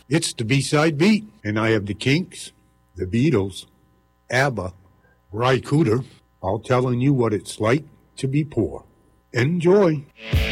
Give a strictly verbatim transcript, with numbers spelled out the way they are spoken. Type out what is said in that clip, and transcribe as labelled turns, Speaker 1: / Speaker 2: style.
Speaker 1: It's the B-Side Beat, and I have the Kinks, the Beatles, ABBA, Ry Cooder, all telling you what it's like to be poor. Enjoy.